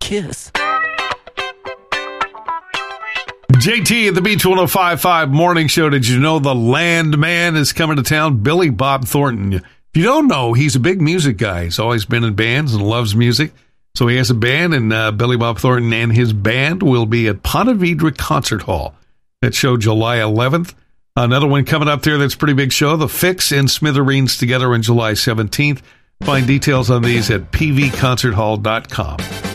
kiss. JT at the Beach 105.5 Morning Show. Did you know the Landman is coming to town? Billy Bob Thornton. If you don't know, he's a big music guy. He's always been in bands and loves music. So he has a band, and Billy Bob Thornton and his band will be at Ponte Vedra Concert Hall. That show July 11th. Another one coming up there that's a pretty big show, The Fix and Smithereens together on July 17th. Find details on these at pvconcerthall.com.